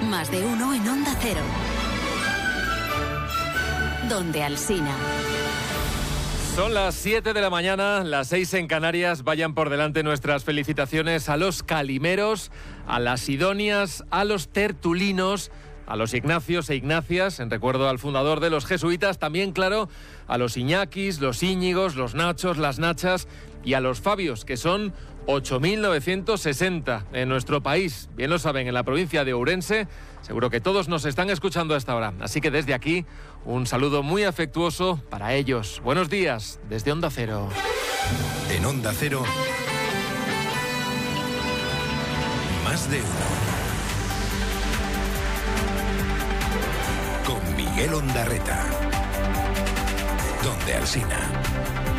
Más de uno en Onda Cero. Donde Alsina. Son las 7 de la mañana, las 6 en Canarias. Vayan por delante nuestras felicitaciones a los calimeros, a las sidonias, a los tertulinos, a los Ignacios e Ignacias, en recuerdo al fundador de los jesuitas, también, claro, a los Iñakis, los Íñigos, los Nachos, las Nachas y a los Fabios, que son 8.960 en nuestro país. Bien lo saben, en la provincia de Ourense. Seguro que todos nos están escuchando a esta hora. Así que desde aquí, un saludo muy afectuoso para ellos. Buenos días, desde Onda Cero. En Onda Cero, Más de uno. Con Miguel Ondarreta. Donde Alsina.